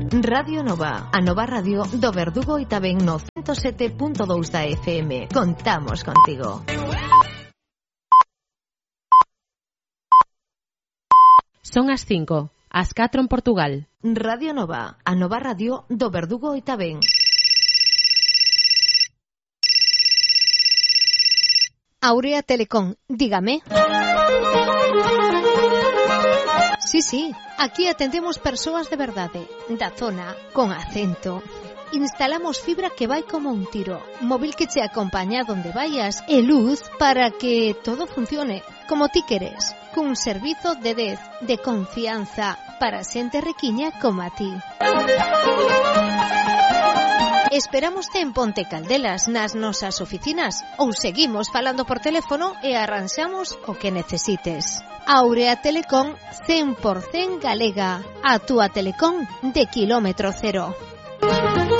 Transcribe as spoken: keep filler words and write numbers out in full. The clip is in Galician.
Radio Nova, a nova radio do Verdugo e tamén no ciento sete punto dous da F M. Contamos contigo. Son as cinco, as catro en Portugal. Radio Nova, a nova radio do Verdugo e tamén. Aurea Telecom, dígame. Sí, sí, aquí atendemos persoas de verdade, da zona, con acento. Instalamos fibra que vai como un tiro, móvil que te acompaña donde vayas e luz para que todo funcione como ti queres, cun servizo de dez, de confianza, para xente riquiña como a ti. Esperámoste en Ponte Caldelas, nas nosas oficinas, ou seguimos falando por teléfono e arranxamos o que necesites. Aurea Telecom cen por cen galega, a túa telecom de kilómetro cero.